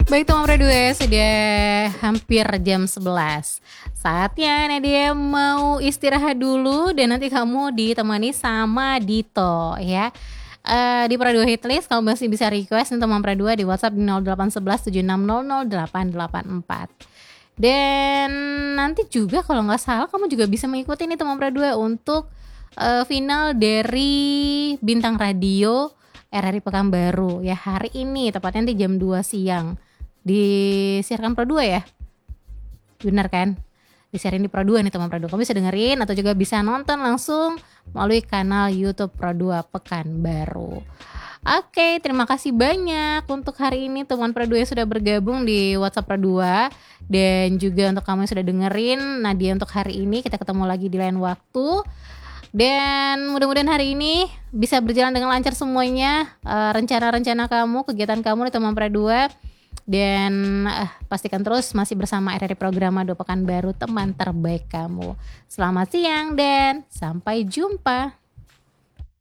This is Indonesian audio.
Baik teman Pradua, sudah hampir jam 11. Saatnya Nadia mau istirahat dulu dan nanti kamu ditemani sama Dito ya. Di Pradua Hitlist kamu masih bisa request nih teman Pradua di WhatsApp di 0811 7600 884. Dan nanti juga kalau nggak salah kamu juga bisa mengikuti nih teman Pradua untuk final dari Bintang Radio RRI Pekanbaru ya hari ini tepatnya nanti jam 2 siang disiarkan Pro 2 ya, benar kan? Disiarin di Pro 2 nih teman Pro 2. Kamu bisa dengerin atau juga bisa nonton langsung melalui kanal YouTube Pro 2 Pekanbaru. Oke, terima kasih banyak untuk hari ini teman Pro 2 yang sudah bergabung di WhatsApp Pro 2 dan juga untuk kamu yang sudah dengerin Nadia untuk hari ini. Kita ketemu lagi di lain waktu. Dan mudah-mudahan hari ini bisa berjalan dengan lancar semuanya, rencana-rencana kamu, kegiatan kamu di teman Pro 2. Dan pastikan terus masih bersama RRI Programa 2 Pekanbaru, teman terbaik kamu. Selamat siang dan sampai jumpa.